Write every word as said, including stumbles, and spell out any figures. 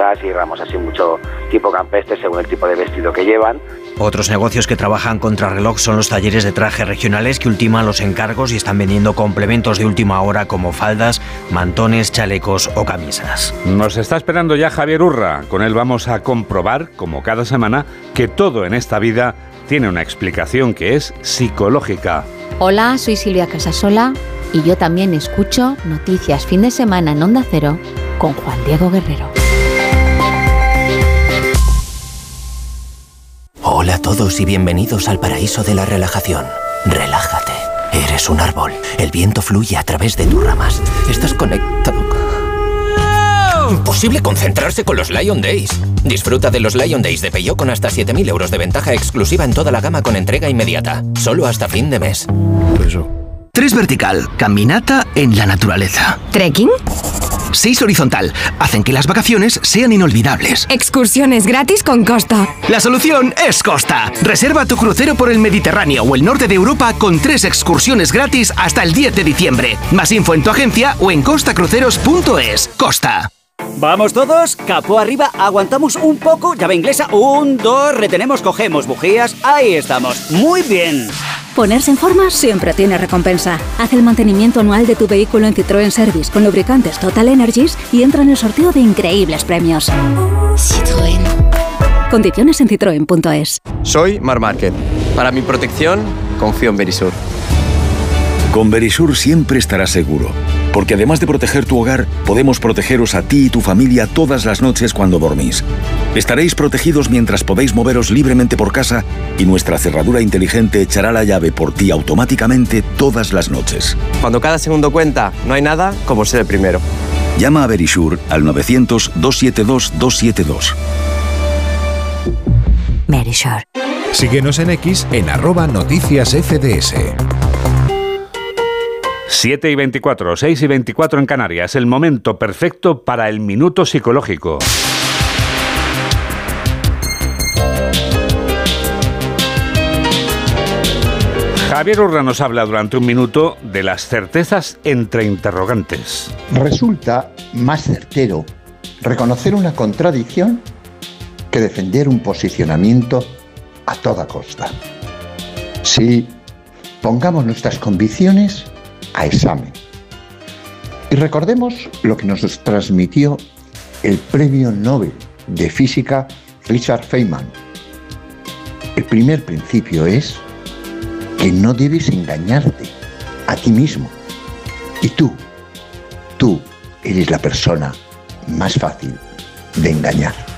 hormigas y ramos así mucho tipo campestre según el tipo de vestido que llevan. Otros negocios que trabajan contra reloj son los talleres de traje regionales que ultiman los encargos y están vendiendo complementos de última hora como faldas, mantones, chalecos o camisas. Nos está esperando ya Javier Urra. Con él vamos a comprobar, como cada semana, que todo en esta vida tiene una explicación que es psicológica. Hola, soy Silvia Casasola y yo también escucho Noticias Fin de Semana en Onda Cero con Juan Diego Guerrero. Hola a todos y bienvenidos al paraíso de la relajación. Relájate. Eres un árbol. El viento fluye a través de tus ramas. Estás conectado. Imposible concentrarse con los Lion Days. Disfruta de los Lion Days de Peugeot con hasta siete mil euros de ventaja exclusiva en toda la gama con entrega inmediata. Solo hasta fin de mes. Eso. tres vertical. Caminata en la naturaleza. ¿Trekking? seis horizontal. Hacen que las vacaciones sean inolvidables. Excursiones gratis con Costa. La solución es Costa. Reserva tu crucero por el Mediterráneo o el norte de Europa con tres excursiones gratis hasta el diez de diciembre. Más info en tu agencia o en costa cruceros punto es. Costa. Vamos todos, capó arriba, aguantamos un poco, llave inglesa, un, dos, retenemos, cogemos bujías, ahí estamos, muy bien. Ponerse en forma siempre tiene recompensa. Haz el mantenimiento anual de tu vehículo en Citroën Service con lubricantes Total Energies y entra en el sorteo de increíbles premios. Citroën. Condiciones en citroen punto es. Soy Mar Márquez. Para mi protección, confío en Verisur. Con Verisur siempre estarás seguro, porque además de proteger tu hogar, podemos protegeros a ti y tu familia todas las noches cuando dormís. Estaréis protegidos mientras podéis moveros libremente por casa y nuestra cerradura inteligente echará la llave por ti automáticamente todas las noches. Cuando cada segundo cuenta, no hay nada como ser el primero. Llama a Verisur al novecientos, doscientos setenta y dos, doscientos setenta y dos. Verisur. Síguenos en X en arroba noticias F D S. siete y veinticuatro, seis y veinticuatro en Canarias. El momento perfecto para el minuto psicológico. Javier Urra nos habla durante un minuto de las certezas entre interrogantes. Resulta más certero reconocer una contradicción que defender un posicionamiento a toda costa. Sí, pongamos nuestras convicciones a examen. Y recordemos lo que nos transmitió el premio Nobel de Física Richard Feynman. El primer principio es que no debes engañarte a ti mismo. Y tú, tú eres la persona más fácil de engañar.